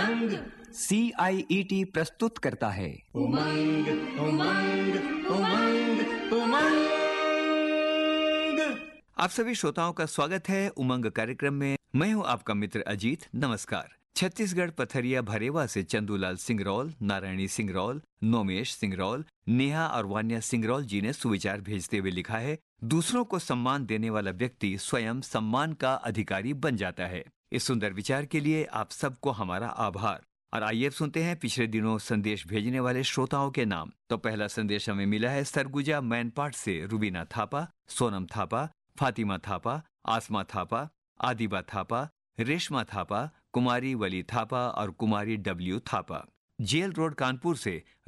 उमंग। CIET प्रस्तुत करता है उमंग उमंग उमंग उमंग। आप सभी श्रोताओं का स्वागत है उमंग कार्यक्रम में। मैं हूं आपका मित्र अजीत। नमस्कार। छत्तीसगढ़ पथरिया भरेवा से चंदूलाल सिंगरौल, नारायणी सिंगरौल, नोमेश सिंगरौल, नेहा और वान्या सिंगरौल जी ने सुविचार भेजते हुए लिखा है, दूसरों को सम्मान देने वाला व्यक्ति स्वयं सम्मान का अधिकारी बन जाता है। इस सुंदर विचार के लिए आप सबको हमारा आभार। और आइए अब सुनते हैं पिछले दिनों संदेश भेजने वाले श्रोताओं के नाम। तो पहला संदेश हमें मिला है सरगुजा मैनपाट से रुबीना थापा, सोनम थापा, फातिमा थापा, आसमा थापा, आदिबा थापा, रेशमा थापा, कुमारी वली थापा और कुमारी W Thapa. Jail road Kanpur से